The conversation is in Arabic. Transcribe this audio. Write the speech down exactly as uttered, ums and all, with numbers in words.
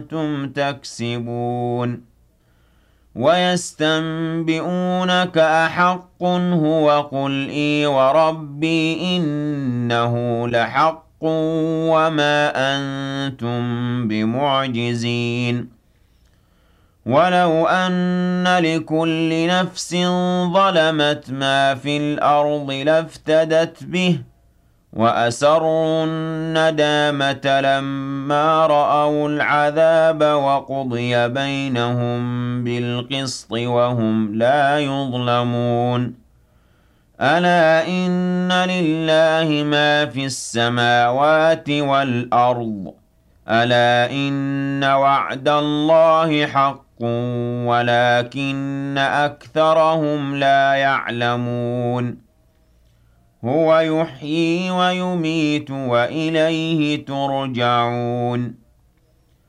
أنتم تكسبون ويستنبئونك أحق هو قل إي وربي إنه لحق وما أنتم بمعجزين ولو أن لكل نفس ظلمت ما في الأرض لافتدت به وأسروا الندامة لما رأوا العذاب وقضي بينهم بالقسط وهم لا يظلمون ألا إن لله ما في السماوات والأرض ألا إن وعد الله حق ولكن أكثرهم لا يعلمون هو يحيي ويميت وإليه ترجعون